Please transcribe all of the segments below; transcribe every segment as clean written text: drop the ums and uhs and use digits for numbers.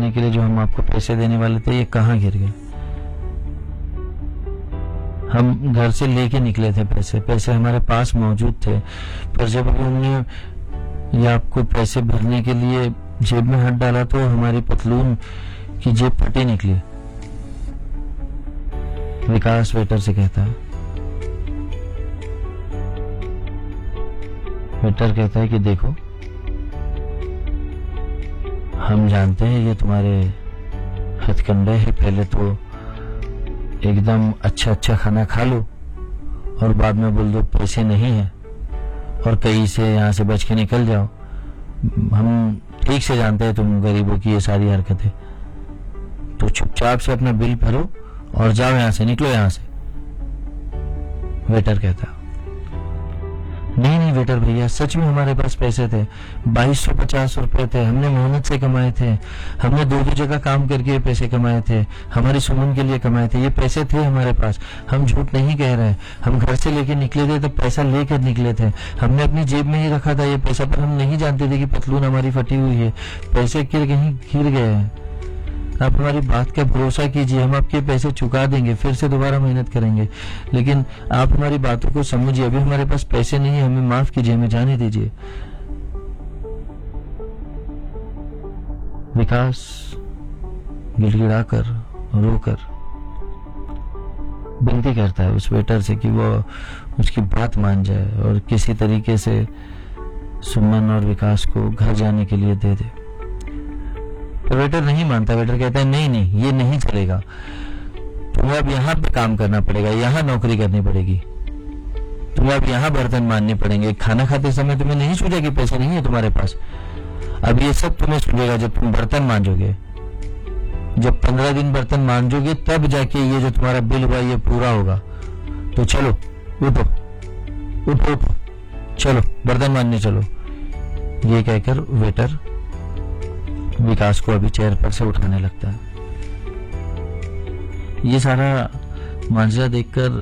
खाने के लिए जो हम आपको पैसे देने वाले थे, ये कहाँ गिर गए? हम घर से लेके निकले थे पैसे हमारे पास मौजूद थे, पर जब अभी हमने ये आपको पैसे भरने के लिए जेब में हाथ डाला तो हमारी पतलून की जेब फटी निकली। विकास वेटर से कहता है। वेटर कहता है कि देखो, हम जानते हैं ये तुम्हारे हथकंडे है, पहले तो एकदम अच्छा खाना खा लो और बाद में बोल दो पैसे नहीं है और कहीं से यहाँ से बच के निकल जाओ। हम ठीक से जानते हैं तुम गरीबों की ये सारी हरकतें, तो चुपचाप से अपना बिल भरो और जाओ यहाँ से, निकलो यहाँ से। वेटर कहता, नहीं वेटर भैया, सच में हमारे पास पैसे थे, 2250 रुपए थे, हमने मेहनत से कमाए थे, हमने दो जगह काम करके ये पैसे कमाए थे, हमारी सुमन के लिए कमाए थे, ये पैसे थे हमारे पास, हम झूठ नहीं कह रहे। हम घर से लेके निकले थे तो पैसा लेकर निकले थे, हमने अपनी जेब में ही रखा था ये पैसा, पर हम नहीं जानते थे कि पतलून हमारी फटी हुई है, पैसे कहीं गिर गए हैं। आप हमारी बात का भरोसा कीजिए, हम आपके पैसे चुका देंगे, फिर से दोबारा मेहनत करेंगे, लेकिन आप हमारी बातों को समझिए, अभी हमारे पास पैसे नहीं है, हमें माफ कीजिए, हमें जाने दीजिए। विकास गिड़गिड़ाकर रोकर विनती करता है उस वेटर से कि वो उसकी बात मान जाए और किसी तरीके से सुमन और विकास को घर जाने के लिए दे दे। तो वेटर नहीं मानता। वेटर कहता है नहीं ये नहीं चलेगा, तुम्हें अब यहाँ पे काम करना पड़ेगा, यहाँ नौकरी करनी पड़ेगी, तुम्हें अब यहाँ बर्तन मांजने पड़ेंगे। खाना खाते समय तुम्हें नहीं सूझा कि पैसे नहीं है तुम्हारे पास, अब ये सब तुम्हें सूझेगा जब तुम बर्तन मांजोगे। जब 15 दिन बर्तन मांजोगे तब जाके ये जो तुम्हारा बिल हुआ ये पूरा होगा। तो चलो उठो उठो उठो, चलो बर्तन मांजने चलो। ये कहकर वेटर विकास को अभी चेयर पर से उठाने लगता है। ये सारा माजरा देखकर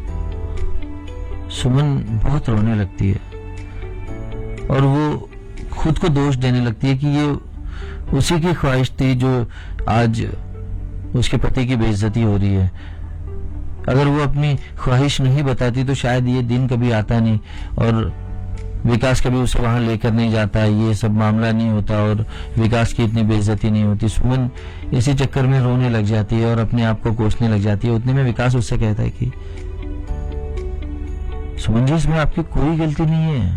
सुमन बहुत रोने लगती है और वो खुद को दोष देने लगती है कि ये उसी की ख्वाहिश थी जो आज उसके पति की बेइज्जती हो रही है। अगर वो अपनी ख्वाहिश नहीं बताती तो शायद ये दिन कभी आता नहीं और विकास कभी उसे वहां लेकर नहीं जाता, ये सब मामला नहीं होता और विकास की इतनी बेइज्जती नहीं होती। सुमन इसी चक्कर में रोने लग जाती है और अपने आप को कोसने लग जाती है। उतने में विकास उससे कहता है कि सुमन जी, इसमें आपकी कोई गलती नहीं है,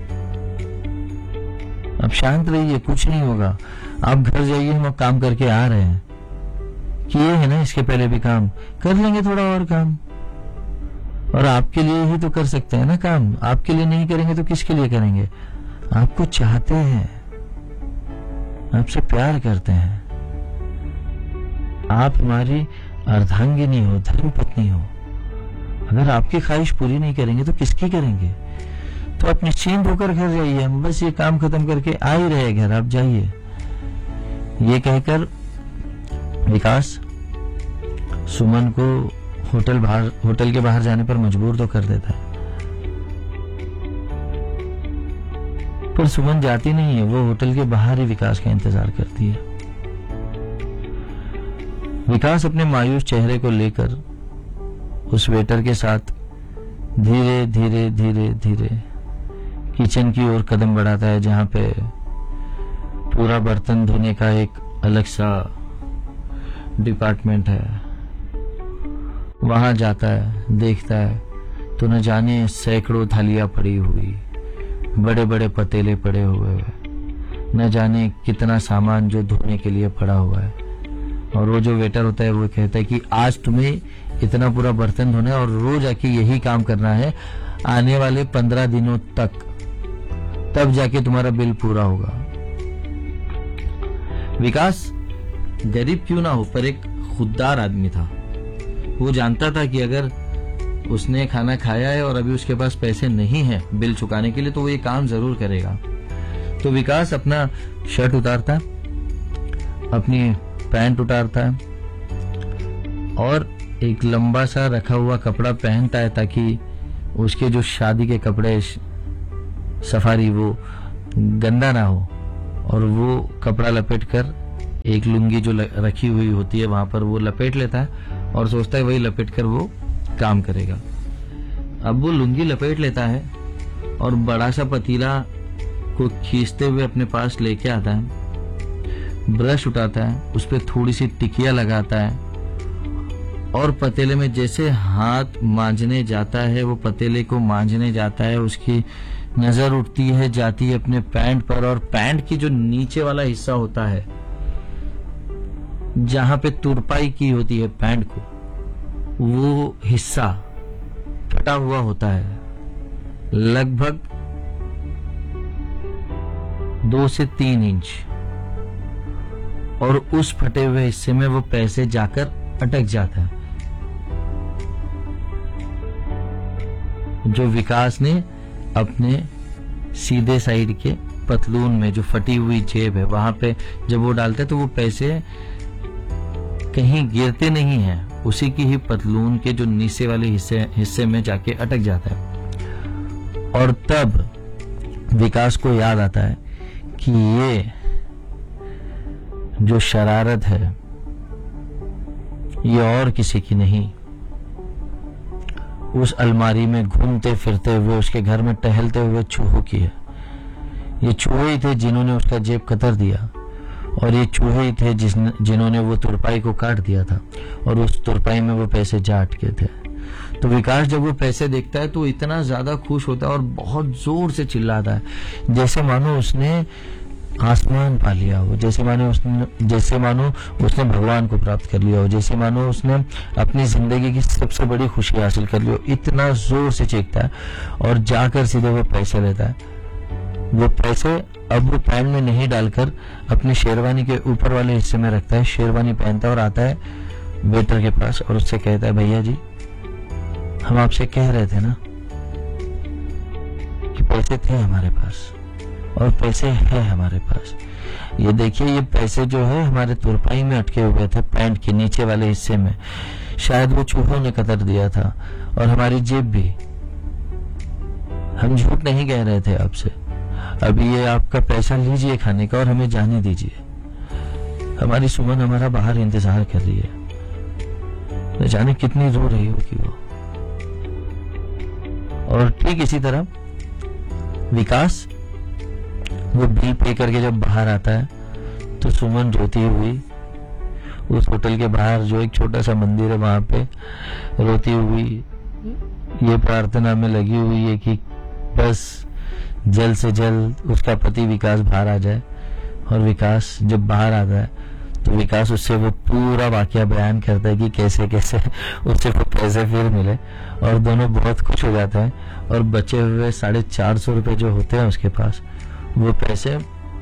अब शांत रहिए, कुछ नहीं होगा, आप घर जाइए, हम अब काम करके आ रहे हैं, किए है ना इसके पहले भी काम, कर लेंगे थोड़ा और काम, और आपके लिए ही तो कर सकते हैं ना काम, आपके लिए नहीं करेंगे तो किसके लिए करेंगे? आपको चाहते हैं, आपसे प्यार करते हैं, आप हमारी अर्धांगिनी हो, धर्मपत्नी हो, अगर आपकी ख्वाहिश पूरी नहीं करेंगे तो किसकी करेंगे? तो आप निश्चिंत होकर घर जाइए, हम बस ये काम खत्म करके आ ही रहे घर, आप जाइए। ये कहकर विकास सुमन को होटल के बाहर जाने पर मजबूर तो कर देता है, पर सुमन जाती नहीं है, वो होटल के बाहर ही विकास का इंतजार करती है। विकास अपने मायूस चेहरे को लेकर उस वेटर के साथ धीरे धीरे धीरे धीरे किचन की ओर कदम बढ़ाता है, जहां पे पूरा बर्तन धोने का एक अलग सा डिपार्टमेंट है। वहां जाता है, देखता है तो न जाने सैकड़ों थालियां पड़ी हुई, बड़े बड़े पतीले पड़े हुए, न जाने कितना सामान जो धोने के लिए पड़ा हुआ है। और वो जो वेटर होता है वो कहता है कि आज तुम्हें इतना पूरा बर्तन धोना है और रोज आके यही काम करना है आने वाले 15 दिनों तक, तब जाके तुम्हारा बिल पूरा होगा। विकास गरीब क्यों ना हो पर एक खुददार आदमी था। वो जानता था कि अगर उसने खाना खाया है और अभी उसके पास पैसे नहीं है बिल चुकाने के लिए तो वो ये काम जरूर करेगा। तो विकास अपना शर्ट उतारता, अपनी पैंट उतारता और एक लंबा सा रखा हुआ कपड़ा पहनता है ताकि उसके जो शादी के कपड़े सफारी वो गंदा ना हो, और वो कपड़ा लपेट कर एक लुंगी जो रखी हुई होती है वहां पर वो लपेट लेता है और सोचता है वही लपेट कर वो काम करेगा। अब वो लुंगी लपेट लेता है और बड़ा सा पतीला को खींचते हुए अपने पास लेके आता है, ब्रश उठाता है, उस पर थोड़ी सी टिकिया लगाता है और पतीले में जैसे हाथ मांजने जाता है, वो पतीले को मांजने जाता है, उसकी नजर उठती है जाती है अपने पैंट पर, और पैंट की जो नीचे वाला हिस्सा होता है जहां पे तुरपाई की होती है पैंट को, वो हिस्सा फटा हुआ होता है, लगभग 2 से 3 इंच, और उस फटे हुए हिस्से में वो पैसे जाकर अटक जाता है। जो विकास ने अपने सीधे साइड के पतलून में जो फटी हुई जेब है वहां पे जब वो डालते हैं तो वो पैसे कहीं गिरते नहीं हैं, उसी की ही पतलून के जो नीचे वाले हिस्से में जाके अटक जाता है। और तब विकास को याद आता है कि ये जो शरारत है ये और किसी की नहीं, उस अलमारी में घूमते फिरते हुए उसके घर में टहलते हुए चूहों की है। ये चूहे ही थे जिन्होंने उसका जेब कतर दिया, और ये चूहे ही थे जिन्होंने वो तुरपाई को काट दिया था, और उस तुरपाई में वो पैसे जा अटके थे। तो विकास जब वो पैसे देखता है तो इतना ज्यादा खुश होता है और बहुत जोर से चिल्लाता है, जैसे मानो उसने आसमान पा लिया हो, जैसे मानो उसने भगवान को प्राप्त कर लिया हो, जैसे मानो उसने अपनी जिंदगी की सबसे बड़ी खुशी हासिल कर ली हो। इतना जोर से चीखता है और जाकर सीधे वो पैसे लेता है। वो पैसे अब वो पैंट में नहीं डालकर अपनी शेरवानी के ऊपर वाले हिस्से में रखता है, शेरवानी पहनता है और आता है वेटर के पास और उससे कहता है, भैया जी हम आपसे कह रहे थे ना कि पैसे थे हमारे पास, और पैसे है हमारे पास। ये देखिए, ये पैसे जो है हमारे तुरपाई में अटके हुए थे पैंट के नीचे वाले हिस्से में, शायद वो चूहों ने कतर दिया था, और हमारी जेब भी। हम झूठ नहीं कह रहे थे आपसे। अभी ये आपका पैसा लीजिए खाने का और हमें जाने दीजिए। हमारी सुमन हमारा बाहर इंतजार कर रही है, न जाने कितनी रो रही होगी वो। और ठीक इसी तरह विकास वो बिल पे करके जब बाहर आता है तो सुमन रोती हुई उस होटल के बाहर जो एक छोटा सा मंदिर है वहां पे रोती हुई ये प्रार्थना में लगी हुई है कि बस जल्द से जल्द उसका पति विकास बाहर आ जाए। और विकास जब बाहर आता है तो विकास उससे वो पूरा वाकया बयान करता है कि कैसे कैसे उससे वो पैसे फिर मिले, और दोनों बहुत खुश हो जाते हैं। और बचे हुए 450 रुपए जो होते हैं उसके पास, वो पैसे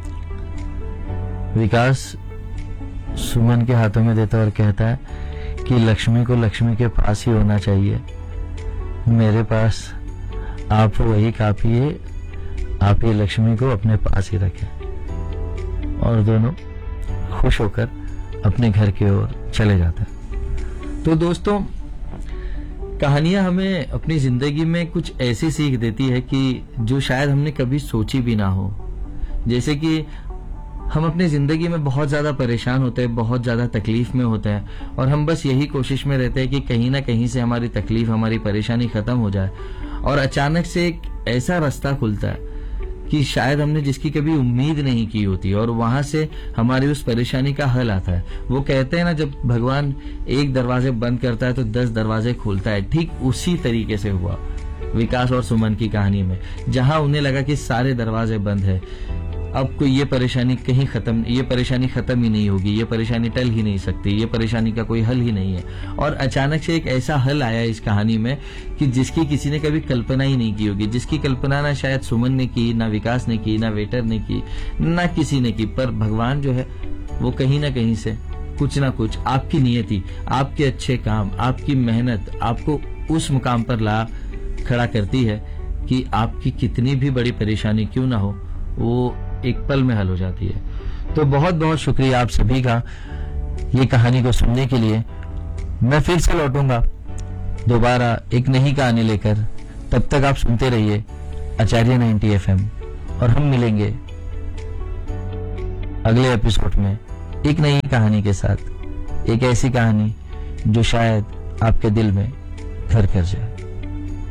विकास सुमन के हाथों में देता है और कहता है कि लक्ष्मी को लक्ष्मी के पास ही होना चाहिए, मेरे पास आप वही काफी है, आप ही लक्ष्मी को अपने पास ही रखें। और दोनों खुश होकर अपने घर की ओर चले जाते हैं। तो दोस्तों, कहानियां हमें अपनी जिंदगी में कुछ ऐसी सीख देती है कि जो शायद हमने कभी सोची भी ना हो। जैसे कि हम अपनी जिंदगी में बहुत ज्यादा परेशान होते हैं, बहुत ज्यादा तकलीफ में होते हैं, और हम बस यही कोशिश में रहते हैं कि कहीं ना कहीं से हमारी तकलीफ, हमारी परेशानी खत्म हो जाए, और अचानक से एक ऐसा रास्ता खुलता है कि शायद हमने जिसकी कभी उम्मीद नहीं की होती, और वहां से हमारी उस परेशानी का हल आता है। वो कहते हैं ना, जब भगवान एक दरवाजे बंद करता है तो 10 दरवाजे खोलता है। ठीक उसी तरीके से हुआ विकास और सुमन की कहानी में, जहां उन्हें लगा कि सारे दरवाजे बंद है, अब कोई ये परेशानी खत्म ही नहीं होगी, ये परेशानी टल ही नहीं सकती, ये परेशानी का कोई हल ही नहीं है। और अचानक से एक ऐसा हल आया इस कहानी में कि जिसकी किसी ने कभी कल्पना ही नहीं की होगी, जिसकी कल्पना ना शायद सुमन ने की, ना विकास ने की, ना वेटर ने की, ना किसी ने की, पर भगवान जो है वो कहीं ना कहीं से कुछ ना कुछ आपकी नियति, आपके अच्छे काम, आपकी मेहनत आपको उस मुकाम पर ला खड़ा करती है कि आपकी कितनी भी बड़ी परेशानी क्यों ना हो, वो एक पल में हल हो जाती है। तो बहुत बहुत शुक्रिया आप सभी का ये कहानी को सुनने के लिए। मैं फिर से लौटूंगा दोबारा एक नई कहानी लेकर। तब तक आप सुनते रहिए आचार्य 90 FM, और हम मिलेंगे अगले एपिसोड में एक नई कहानी के साथ, एक ऐसी कहानी जो शायद आपके दिल में घर कर जाए।